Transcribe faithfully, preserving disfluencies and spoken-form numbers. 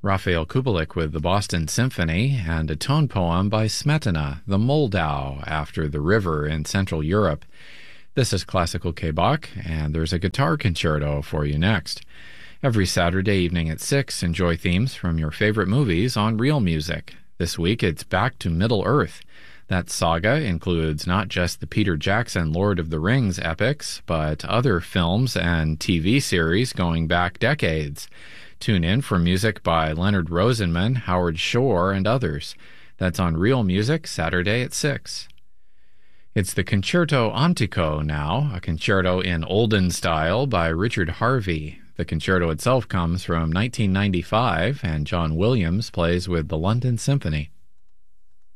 Rafael Kubelik with the Boston Symphony, and a tone poem by Smetana, the Moldau, after the river in Central Europe. This is Classical K-Bach, and there's a guitar concerto for you next. Every Saturday evening at six, enjoy themes from your favorite movies on Real Music. This week it's Back to Middle-earth. That saga includes not just the Peter Jackson Lord of the Rings epics, but other films and T V series going back decades. Tune in for music by Leonard Rosenman, Howard Shore, and others. That's on Real Music, Saturday at six. It's the Concerto Antico now, a concerto in olden style by Richard Harvey. The concerto itself comes from nineteen ninety-five, and John Williams plays with the London Symphony.